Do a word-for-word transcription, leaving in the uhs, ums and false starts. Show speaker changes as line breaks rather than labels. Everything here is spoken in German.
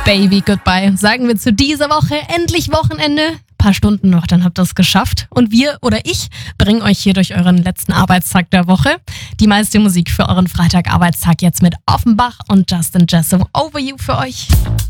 Baby, goodbye. Sagen wir zu dieser Woche endlich Wochenende. Paar Stunden noch, dann habt ihr es geschafft. Und wir oder ich bringen euch hier durch euren letzten Arbeitstag der Woche die meiste Musik für euren Freitag-Arbeitstag jetzt mit Offenbach und Justin Jesso Over You für euch.